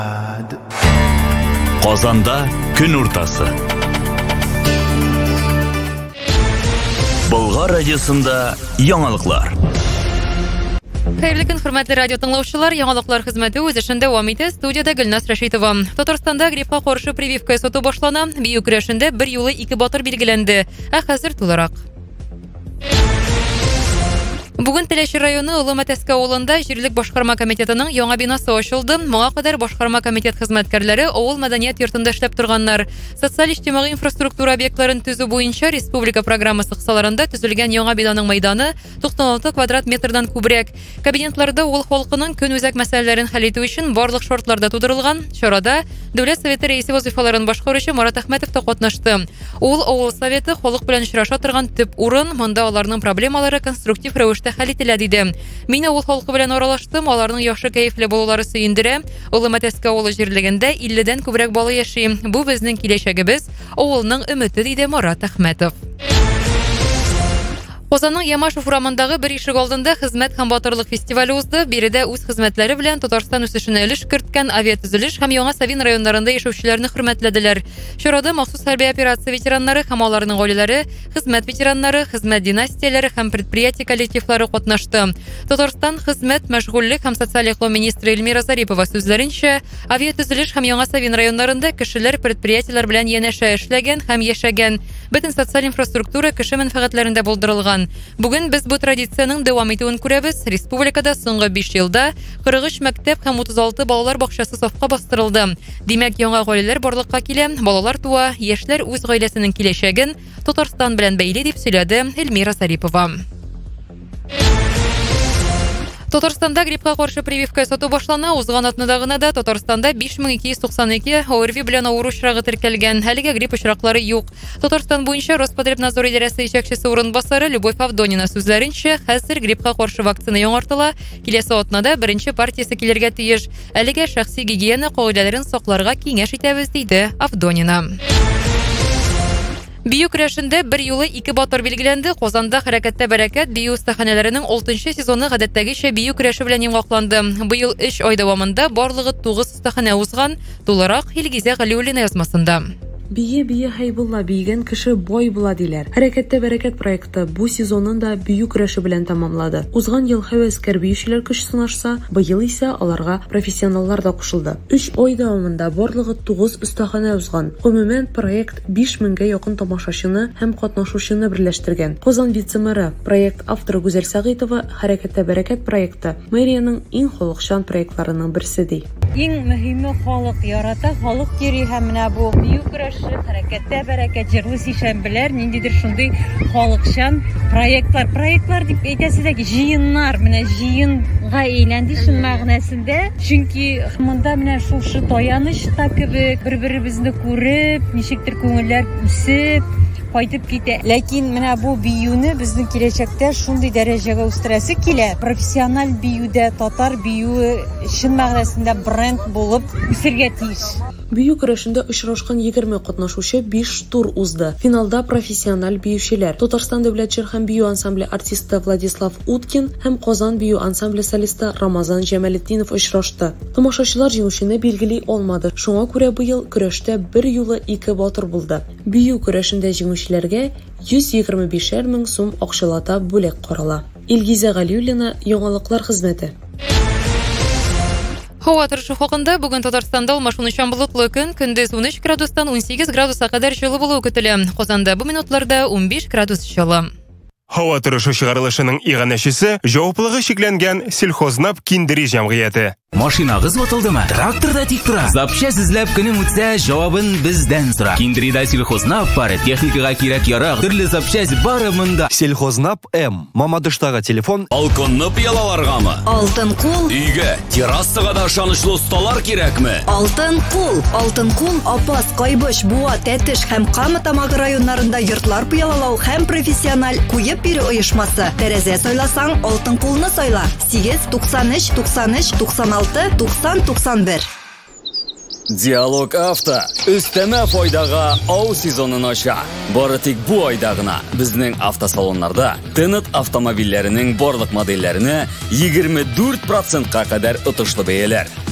Казанда көн уртасы. Болгар радиосында яңалыклар. Хәерле көн, хөрмәтле радио тыңлаучылар, яңалыклар хезмәте үз эшендә дәвам итә. Студиядә Гөлнас Рәшитова. Татарстанда гриппка каршы прививка сату башлана. Бию көрәшендә бер юлы 2 батыр билгеләнде. Хәзер тулырак. Бүген Теләче районы Олы Мәтәскә авылында җирлек башкарма комитетының яңа бинасы ачылды. Моңа кадәр башкарма комитет хезмәткәрләре авыл мәдәният йортында эшләп торганнар. Социаль-иҗтимагый инфраструктура объектларын төзү буенча республика программасы кысаларында төзелгән яңа бинаның мәйданы 96 квадрат метрдан күбрәк. Кабинетларда авыл халкының көн үзәк мәсьәләләрен хәл итү өчен барлык шартларда тудырылган. Чарада Дәүләт Советы рәисе вазифаларын башкаручы Марат Әхмәтов та катнашты. Ул авыл советы халык белән очраша торган төп урын, монда аларның проблемалары конструктив рәвештә хәл ителә диде. Мин авыл халкы белән аралаштым, аларның яхшы кәефле булулары сөендерә. Олы Мәтәскә авылы җирлегендә 50дән күбрәк бала яши. Бу безнең киләчәгебез, авылның өмете, диде Марат Әхмәтов. Казанның Ямашев урамындагы бер ишек алдында хезмәт һәм батырлык фестивале узды. Биредә үз хезмәтләре белән Татарстан үсешенә өлеш керткән авиатөзелеш һәм Яңа Савин районнарында яшәүчеләрне хөрмәтләделәр. Чарада махсус хәрби операция ветераннары һәм аларның гаиләләре, хезмәт ветераннары, хезмәт династияләре һәм предприятие коллективлары катнашты. Татарстан хезмәт, мәшгульлек һәм социаль яклау министры Эльмира Зарипова сүзләренчә, авиатөзелеш һәм Яңа Савин районнарында кешеләр предприятиеләр белән янәшә эшләгән һәм яшәгән. Бөтен социаль инфраструктура кеше мәнфәгатьләрендә булдырылган. Бүген без бу традицияның дәвам итүен күрәбез. Республикада соңгы 5 елда 43 мәктәп һәм 36 балалар бакчасы сафка бастырылды. Димәк, яңа гаиләләр барлыкка килә, балалар туа, яшьләр үз гаиләсенең киләчәген Татарстан белән бәйле дип сөйләде Эльмира Зарипова. Татарстанда гриппка каршы прививка сату башлана. Узган атнада гына да Татарстанда 5292 ОРВИ белән авыру очрагы теркәлгән. Әлегә грипп очраклары юк. Татарстан буенча Роспотребнадзор идарәсе җитәкчесе урынбасары Любовь Авдонина сүзләренчә, хәзер гриппка каршы вакцина яңартыла. Киләсе атнада беренче партиясе килергә тиеш. Әлегә шәхси гигиена кагыйдәләрен сакларга киңәш итәбез, диде Авдонина. Бию көрәшендә бер юлы 2 батыр билгеләнде. Казанда хәрәкәттә бәрәкәт бию остаханәләренең 6нчы сезоны гадәттәгечә бию көрәше белән яңакланды. Быел 3 ай дәвамында барлыгы 9 остаханә узган. Тулырак Илгизә Галиуллина язмасында. Бие хайбулла бийгән кеше бай була диләр. Хәрәкәттә бәрәкәт проекты бу сезонын да бию көрәше белән тамамлады. Узган ел һәвәскәр биючеләр көч сынашса, быел исә аларга профессионаллар да кушылды. 3 ай дәвамында барлыгы 9 остаханә узган. Гомумән проект 5000гә якын тамашачыны һәм катнашучыны берләштергән. Казан вице-мэры, проект авторы Гүзәл Сагыйтова хәрәкәттә бәрәкәт проекты мэрияның иң халыкчан проектларының берсе ди. Иң мөһиме халык ярата, халык йөри һәм менә бу бию көрәше, хәрәкәттә бәрәкәт, җырлы сишәмбеләр, ниндидер шундый халыкчан проектлар дип әйтәсезләр, җыеннар, менә җыенга әйләнде шул мәгънәсендә. Чөнки монда менә шушы таяныч та кебек, бер-беребезне күреп, ничектер күңелләр үсеп кайтып китә. Ләкин менә бу биюне безнең киләчәктә шундый дәрәҗәгә үстерәсе килә. Профессиональ биюдә, татар биюе чын мәгънәсендә бренд булып үсәргә тиеш. Бию көрәшендә очрашкан 20 катнашучы 5 тур узды. Финалда профессиональ биючеләр, Татарстан дәүләт җыр һәм бию ансамбле артисты Владислав Уткин һәм Казан бию ансамбле солисты Рамазан Җәмәлетдинов очрашты. Тамашачылар җиңүчене билгели алмады. Шуңа күрә быел көрәштә бер юлы 2 батыр булды. Бию көрәшендә җиңүчеләргә 125 мең сум акчалата бүләк карала. Илгизә Галиуллина, яңалыклар хезмәте. Һава торышы хакында бүген Татарстанда алмашынучан болытлы көн, көндез 13 градустан 18 градуска кадәр җылы булуы көтелә. Казанда бу минутларда 15 градус җылы. Һава торышы чыгарылышының иганәчесе җаваплылыгы шикләнгән Сельхознап киндери җәмгыяте. Машинагыз ватылдымы? Тракторда тик тора. Запчасть эзләп көнең үтсә, җавабын бездән сора. Киндрида Сельхознап пары техникага кирәк ярак, төрле запчасть бары монда. Сельхознап М. Мамадыштагы телефон. Балконны пыялаларгамы? Алтын кул. Өйгә, террасага да ышанычлы осталар кирәкме? Алтын кул. Алтын кул Апас, Кайбыш, Буа, Тәтеш һәм Кама Тамагы районнарында йортлар пыялалау һәм профессиональ куеп бирү оешмасы. Тәрәзә сайласаң, Алтын кулны сайла. 8 93 93 96 9091. Диалог авто өстәмә файдага ау сезонын ача. Бары тик бу айда гына безнең автосалоннарда Тенет автомобильләренең барлык модельләренә 24% кадәр отышлы бәяләр.